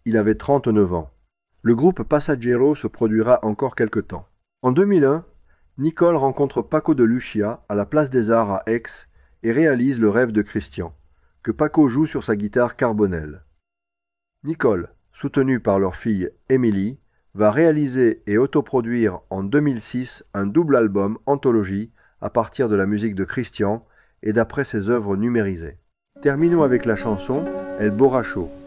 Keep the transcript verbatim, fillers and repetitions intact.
il avait trente-neuf ans. Le groupe Passaggero se produira encore quelque temps. En deux mille un, Nicole rencontre Paco de Lucia à la Place des Arts à Aix et réalise le rêve de Christian, que Paco joue sur sa guitare Carbonel. Nicole, soutenue par leur fille Émilie, va réaliser et autoproduire en deux mille six un double album anthologie à partir de la musique de Christian et d'après ses œuvres numérisées. Terminons avec la chanson El Borracho,